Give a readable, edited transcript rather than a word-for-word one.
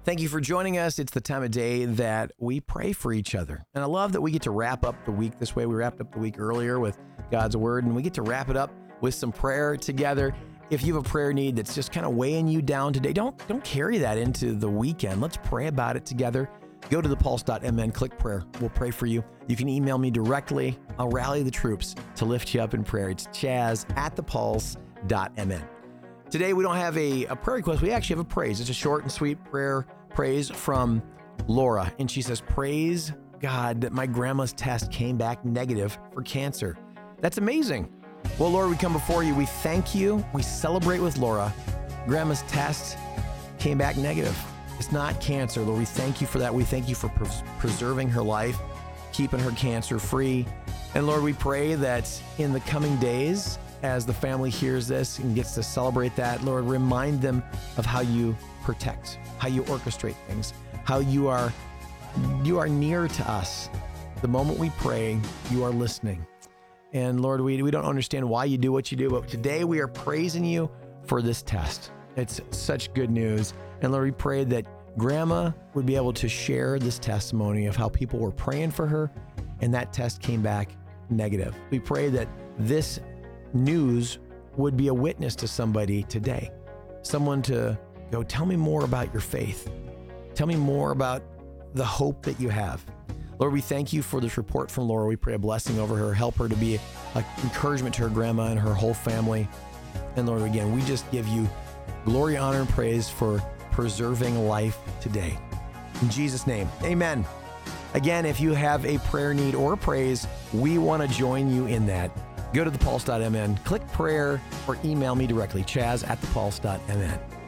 Thank you for joining us. It's the time of day that we pray for each other. And I love that we get to wrap up the week this way. We wrapped up the week earlier with God's word, and we get to wrap it up with some prayer together. If you have a prayer need that's just kind of weighing you down today, don't carry that into the weekend. Let's pray about it together. Go to thepulse.mn, click prayer. We'll pray for you. You can email me directly. I'll rally the troops to lift you up in prayer. It's chaz@thepulse.mn. Today, we don't have a prayer request. We actually have a praise. It's a short and sweet praise from Laura. And she says, praise God that my grandma's test came back negative for cancer. That's amazing. Well, Laura, we come before you. We thank you. We celebrate with Laura. Grandma's test came back negative. It's not cancer, Lord. We thank you for that. We thank you for preserving her life, keeping her cancer free. And Lord, we pray that in the coming days, as the family hears this and gets to celebrate that, Lord, remind them of how you protect, how you orchestrate things, how you are near to us. The moment we pray, you are listening. And Lord, we don't understand why you do what you do, but today we are praising you for this test. It's such good news. And Lord, we pray that Grandma would be able to share this testimony of how people were praying for her and that test came back negative. We pray that this news would be a witness to somebody today. Someone to go, tell me more about your faith. Tell me more about the hope that you have. Lord, we thank you for this report from Laura. We pray a blessing over her. Help her to be an encouragement to her grandma and her whole family. And Lord, again, we just give you glory, honor, and praise for preserving life today. In Jesus' name, amen. Again, if you have a prayer need or a praise, we want to join you in that. Go to thepulse.mn, click prayer, or email me directly, chaz@thepulse.mn.